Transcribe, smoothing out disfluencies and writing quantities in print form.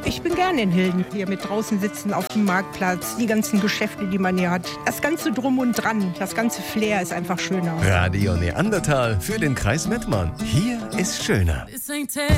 Ich bin gerne in Hilden. Hier mit draußen sitzen auf dem Marktplatz, die ganzen Geschäfte, die man hier hat. Das ganze Drum und Dran, das ganze Flair ist einfach schöner. Radio Neandertal für den Kreis Mettmann. Hier ist schöner.